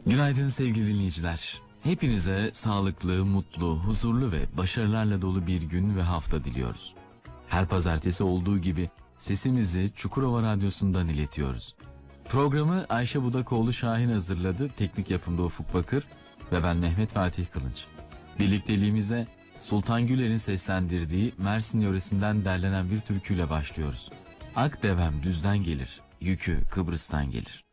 Günaydın sevgili dinleyiciler. Hepinize sağlıklı, mutlu, huzurlu ve başarılarla dolu bir gün ve hafta diliyoruz. Her pazartesi olduğu gibi sesimizi Çukurova Radyosu'ndan iletiyoruz. Programı Ayşe Budakoğlu Şahin hazırladı, teknik yapımda Ufuk Bakır ve ben Mehmet Fatih Kılınç. Birlikteliğimize Sultan Güler'in seslendirdiği Mersin yöresinden derlenen bir türküyle başlıyoruz. Ak devem düzden gelir, yükü Kıbrıs'tan gelir.